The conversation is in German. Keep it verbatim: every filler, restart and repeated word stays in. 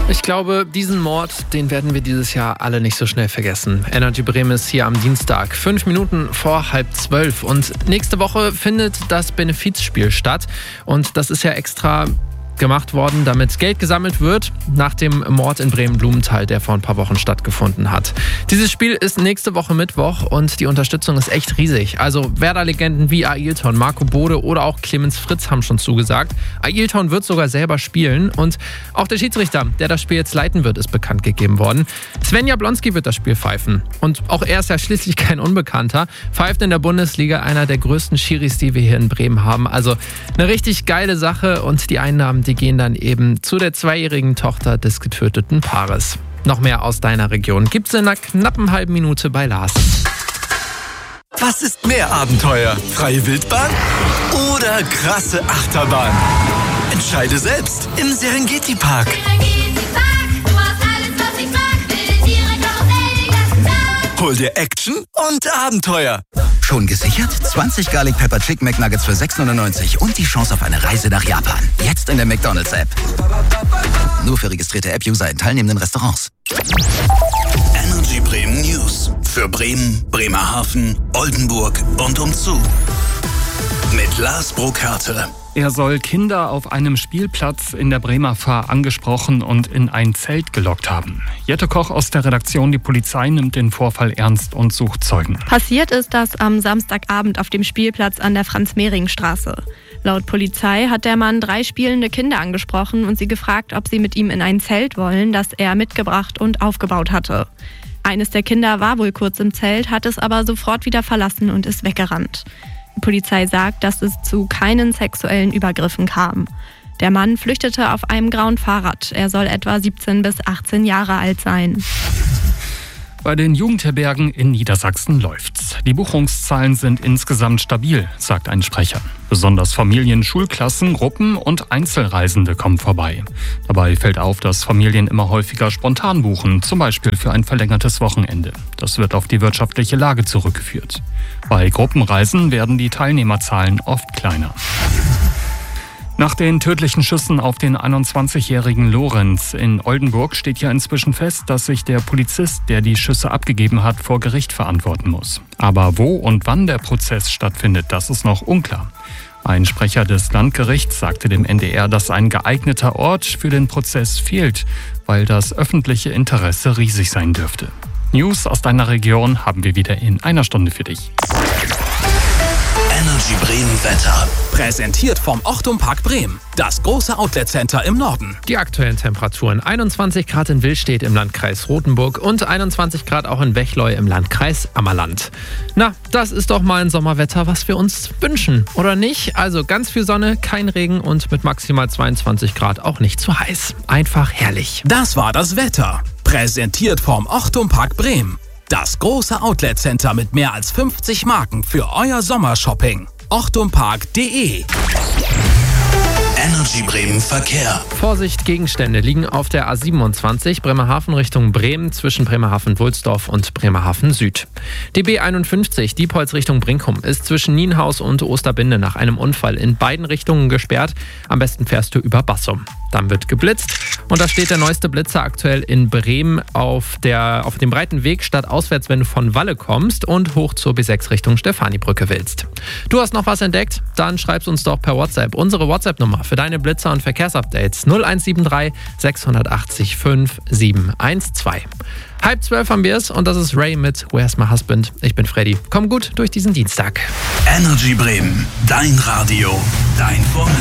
Ich glaube, diesen Mord, den werden wir dieses Jahr alle nicht so schnell vergessen. Energy Bremen ist hier am Dienstag, fünf Minuten vor halb zwölf. Und nächste Woche findet das Benefizspiel statt. Und das ist ja extra gemacht worden, damit Geld gesammelt wird nach dem Mord in Bremen-Blumenthal, der vor ein paar Wochen stattgefunden hat. Dieses Spiel ist nächste Woche Mittwoch und die Unterstützung ist echt riesig. Also Werder-Legenden wie Ailton, Marco Bode oder auch Clemens Fritz haben schon zugesagt. Ailton wird sogar selber spielen und auch der Schiedsrichter, der das Spiel jetzt leiten wird, ist bekannt gegeben worden. Sven Jablonski wird das Spiel pfeifen und auch er ist ja schließlich kein Unbekannter. Pfeift in der Bundesliga, einer der größten Schiris, die wir hier in Bremen haben. Also eine richtig geile Sache und die Einnahmen, die gehen dann eben zu der zweijährigen Tochter des getöteten Paares. Noch mehr aus deiner Region gibt's in einer knappen halben Minute bei Lars. Was ist mehr Abenteuer? Freie Wildbahn oder krasse Achterbahn? Entscheide selbst im Serengeti-Park. Hol dir Action und Abenteuer. Schon gesichert? zwanzig Garlic Pepper Chicken McNuggets für sechs neunundneunzig und die Chance auf eine Reise nach Japan. Jetzt in der McDonald's-App. Nur für registrierte App-User in teilnehmenden Restaurants. Energy Bremen News. Für Bremen, Bremerhaven, Oldenburg und umzu. Mit Lars Burkhardt. Er soll Kinder auf einem Spielplatz in der Bremer Fahr angesprochen und in ein Zelt gelockt haben. Jette Koch aus der Redaktion Die Polizei nimmt den Vorfall ernst und sucht Zeugen. Passiert ist das am Samstagabend auf dem Spielplatz an der Franz-Mehring-Straße. Laut Polizei hat der Mann drei spielende Kinder angesprochen und sie gefragt, ob sie mit ihm in ein Zelt wollen, das er mitgebracht und aufgebaut hatte. Eines der Kinder war wohl kurz im Zelt, hat es aber sofort wieder verlassen und ist weggerannt. Die Polizei sagt, dass es zu keinen sexuellen Übergriffen kam. Der Mann flüchtete auf einem grauen Fahrrad. Er soll etwa siebzehn bis achtzehn Jahre alt sein. Bei den Jugendherbergen in Niedersachsen läuft's. Die Buchungszahlen sind insgesamt stabil, sagt ein Sprecher. Besonders Familien, Schulklassen, Gruppen und Einzelreisende kommen vorbei. Dabei fällt auf, dass Familien immer häufiger spontan buchen, zum Beispiel für ein verlängertes Wochenende. Das wird auf die wirtschaftliche Lage zurückgeführt. Bei Gruppenreisen werden die Teilnehmerzahlen oft kleiner. Nach den tödlichen Schüssen auf den einundzwanzigjährigen Lorenz in Oldenburg steht ja inzwischen fest, dass sich der Polizist, der die Schüsse abgegeben hat, vor Gericht verantworten muss. Aber wo und wann der Prozess stattfindet, das ist noch unklar. Ein Sprecher des Landgerichts sagte dem N D R, dass ein geeigneter Ort für den Prozess fehlt, weil das öffentliche Interesse riesig sein dürfte. News aus deiner Region haben wir wieder in einer Stunde für dich. Energy Bremen Wetter. Präsentiert vom Ochtum Park Bremen. Das große Outlet-Center im Norden. Die aktuellen Temperaturen: einundzwanzig Grad in Willstedt im Landkreis Rothenburg und einundzwanzig Grad auch in Wechleu im Landkreis Ammerland. Na, das ist doch mal ein Sommerwetter, was wir uns wünschen, oder nicht? Also ganz viel Sonne, kein Regen und mit maximal zweiundzwanzig Grad auch nicht zu heiß. Einfach herrlich. Das war das Wetter. Präsentiert vom Ochtum Park Bremen. Das große Outlet-Center mit mehr als fünfzig Marken für euer Sommershopping. ochtumpark punkt de. Energy Bremen Verkehr. Vorsicht, Gegenstände liegen auf der A siebenundzwanzig Bremerhaven Richtung Bremen zwischen Bremerhaven-Wulsdorf und Bremerhaven Süd. D B einundfünfzig Diepholz Richtung Brinkum ist zwischen Nienhaus und Osterbinde nach einem Unfall in beiden Richtungen gesperrt. Am besten fährst du über Bassum. Dann wird geblitzt und da steht der neueste Blitzer aktuell in Bremen auf, der, auf dem breiten Weg stadtauswärts, wenn du von Walle kommst und hoch zur B sechs Richtung Stefanibrücke willst. Du hast noch was entdeckt? Dann schreib's uns doch per WhatsApp. Unsere WhatsApp-Nummer für deine Blitzer- und Verkehrsupdates null eins sieben drei sechs acht acht fünf sieben eins zwei. Halb zwölf haben wir es und das ist Ray mit Where's My Husband? Ich bin Freddy. Komm gut durch diesen Dienstag. Energy Bremen, dein Radio, dein Formel.